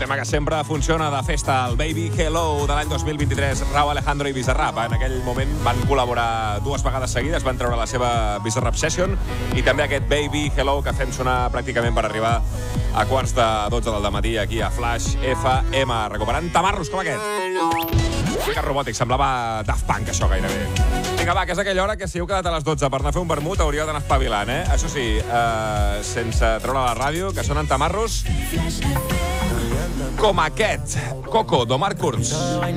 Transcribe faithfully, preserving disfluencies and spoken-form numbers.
tema que sempre funciona de festa, el Baby Hello de l'any dos mil vint-i-tres, Rauw Alejandro i Bizarrap. En aquell moment van col·laborar dues vegades seguides, van treure la seva Bizarrap Session i també aquest Baby Hello que fem sonar pràcticament per arribar a quarts de dotze del dematí aquí a Flash F M, recuperant tamarros com aquest. Que robòtic, semblava Daft Punk, això, gairebé. Vinga, va, que és aquella hora que si heu quedat a les dotze per anar a fer un vermut hauríeu d'anar espavilant, eh? Això sí, eh, sense treure la ràdio, que sonen tamarros com aquest. Coco, d'Omar Kurz.